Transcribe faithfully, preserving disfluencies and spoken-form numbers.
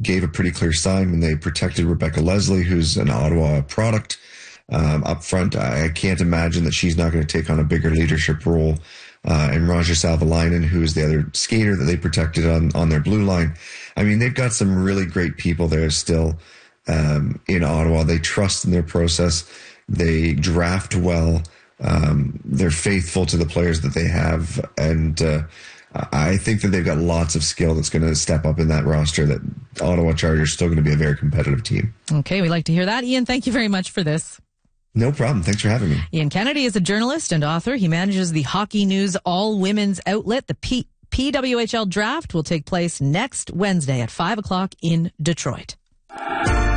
gave a pretty clear sign when they protected Rebecca Leslie, who's an Ottawa product, um, up front. I, I can't imagine that she's not going to take on a bigger leadership role. Uh, and Roger Savalainen, who is the other skater that they protected on, on their blue line. I mean, they've got some really great people there still um, in Ottawa. They trust in their process. They draft well. Um, they're faithful to the players that they have. And uh, I think that they've got lots of skill that's going to step up in that roster, that Ottawa Chargers still going to be a very competitive team. Okay, we like to hear that. Ian, thank you very much for this. No problem. Thanks for having me. Ian Kennedy is a journalist and author. He manages the Hockey News all-women's outlet. The P- PWHL draft will take place next Wednesday at five o'clock in Detroit.